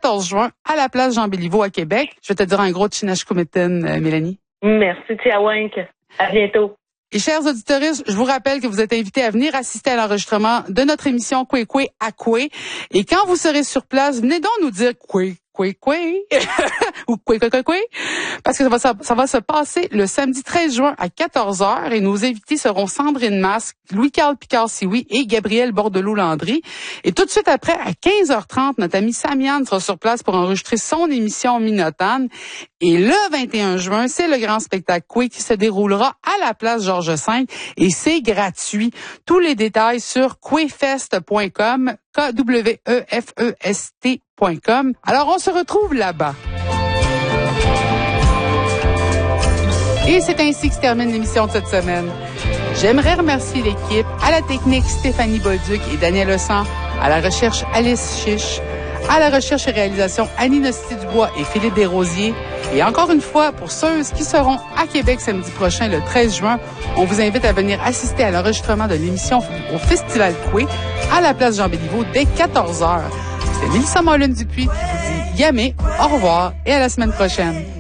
14 juin à la place Jean-Béliveau à Québec. Je vais te dire un gros Chinashkumeten, Mélanie. Merci, Tiawank. À bientôt. Et chers auditeurs, je vous rappelle que vous êtes invités à venir assister à l'enregistrement de notre émission Kwe à Kwe. Et quand vous serez sur place, venez donc nous dire Kwe ou Kwe. Parce que ça va se passer le samedi 13 juin à 14h et nos invités seront Sandrine Masque, Louis-Carl Picard-Sioui et Gabriel Bordelot-Landry. Et tout de suite après, à 15h30, notre ami Samian sera sur place pour enregistrer son émission Minotane. Et le 21 juin, c'est le grand spectacle Kwe qui se déroulera à la place Georges V et c'est gratuit. Tous les détails sur kwefest.com, kwefest.com. Alors, on se retrouve là-bas. Et c'est ainsi que se termine l'émission de cette semaine. J'aimerais remercier l'équipe, à la technique Stéphanie Bolduc et Daniel Lecent, à la recherche Alice Chiche, à la recherche et réalisation Annie Nosti-Dubois et Philippe Desrosiers. Et encore une fois, pour ceux qui seront à Québec samedi prochain, le 13 juin, on vous invite à venir assister à l'enregistrement de l'émission au Festival Kwe à la place Jean-Béliveau dès 14h. C'est Mélissa Marlène-Dupuis qui vous dit yamé, au revoir et à la semaine prochaine.